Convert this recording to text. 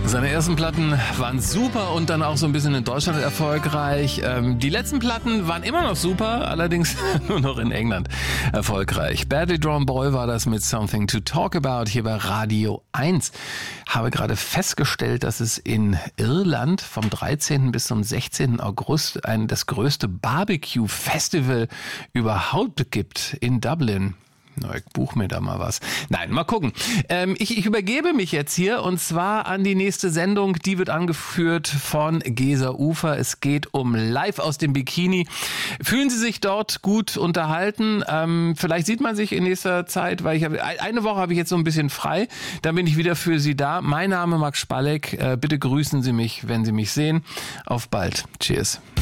Seine ersten Platten waren super und dann auch so ein bisschen in Deutschland erfolgreich. Die letzten Platten waren immer noch super, allerdings nur noch in England erfolgreich. Badly Drawn Boy war das mit Something to Talk About hier bei Radio 1. Habe gerade festgestellt, dass es in Irland vom 13. bis zum 16. August das größte Barbecue-Festival überhaupt gibt in Dublin. Na, ich buche mir da mal was. Nein, mal gucken. Ich übergebe mich jetzt hier und zwar an die nächste Sendung. Die wird angeführt von Gesa Ufer. Es geht um Live aus dem Bikini. Fühlen Sie sich dort gut unterhalten? Vielleicht sieht man sich in nächster Zeit, weil eine Woche habe ich jetzt so ein bisschen frei. Dann bin ich wieder für Sie da. Mein Name Max Spalleck. Bitte grüßen Sie mich, wenn Sie mich sehen. Auf bald. Cheers.